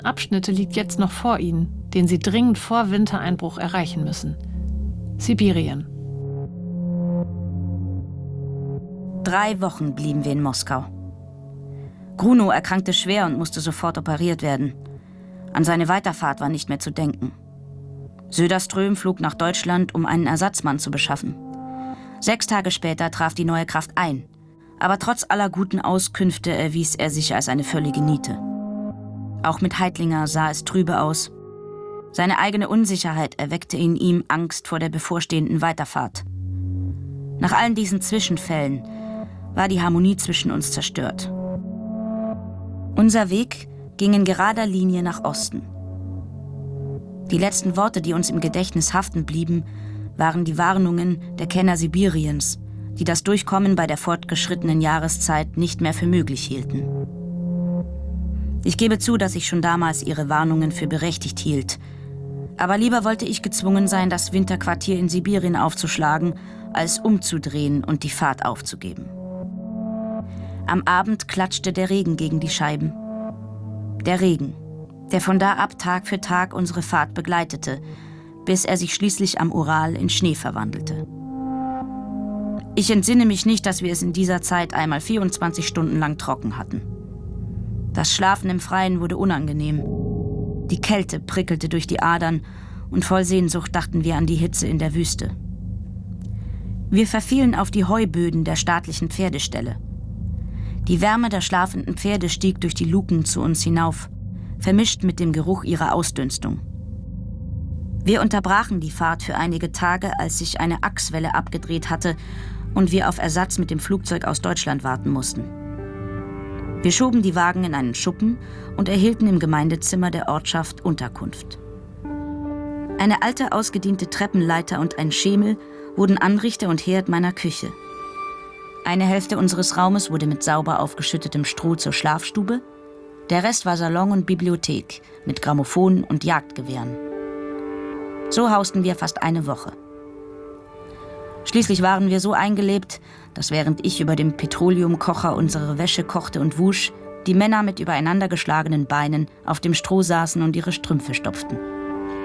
Abschnitte liegt jetzt noch vor ihnen, den sie dringend vor Wintereinbruch erreichen müssen. Sibirien. 3 Wochen blieben wir in Moskau. Grunow erkrankte schwer und musste sofort operiert werden. An seine Weiterfahrt war nicht mehr zu denken. Söderström flog nach Deutschland, um einen Ersatzmann zu beschaffen. 6 Tage später traf die neue Kraft ein. Aber trotz aller guten Auskünfte erwies er sich als eine völlige Niete. Auch mit Heitlinger sah es trübe aus. Seine eigene Unsicherheit erweckte in ihm Angst vor der bevorstehenden Weiterfahrt. Nach allen diesen Zwischenfällen war die Harmonie zwischen uns zerstört. Unser Weg ging in gerader Linie nach Osten. Die letzten Worte, die uns im Gedächtnis haften blieben, waren die Warnungen der Kenner Sibiriens, die das Durchkommen bei der fortgeschrittenen Jahreszeit nicht mehr für möglich hielten. Ich gebe zu, dass ich schon damals ihre Warnungen für berechtigt hielt. Aber lieber wollte ich gezwungen sein, das Winterquartier in Sibirien aufzuschlagen, als umzudrehen und die Fahrt aufzugeben. Am Abend klatschte der Regen gegen die Scheiben. Der Regen, der von da ab Tag für Tag unsere Fahrt begleitete, bis er sich schließlich am Ural in Schnee verwandelte. Ich entsinne mich nicht, dass wir es in dieser Zeit einmal 24 Stunden lang trocken hatten. Das Schlafen im Freien wurde unangenehm. Die Kälte prickelte durch die Adern und voll Sehnsucht dachten wir an die Hitze in der Wüste. Wir verfielen auf die Heuböden der staatlichen Pferdestelle. Die Wärme der schlafenden Pferde stieg durch die Luken zu uns hinauf, vermischt mit dem Geruch ihrer Ausdünstung. Wir unterbrachen die Fahrt für einige Tage, als sich eine Achswelle abgedreht hatte und wir auf Ersatz mit dem Flugzeug aus Deutschland warten mussten. Wir schoben die Wagen in einen Schuppen und erhielten im Gemeindezimmer der Ortschaft Unterkunft. Eine alte, ausgediente Treppenleiter und ein Schemel wurden Anrichter und Herd meiner Küche. Eine Hälfte unseres Raumes wurde mit sauber aufgeschüttetem Stroh zur Schlafstube, der Rest war Salon und Bibliothek mit Grammophon und Jagdgewehren. So hausten wir fast eine Woche. Schließlich waren wir so eingelebt, dass während ich über dem Petroleumkocher unsere Wäsche kochte und wusch, die Männer mit übereinander geschlagenen Beinen auf dem Stroh saßen und ihre Strümpfe stopften.